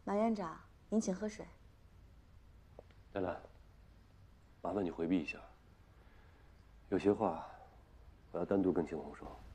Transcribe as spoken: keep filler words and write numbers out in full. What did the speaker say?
马院长，您请喝水。 丹兰，麻烦你回避一下，有些话我要单独跟秦红说。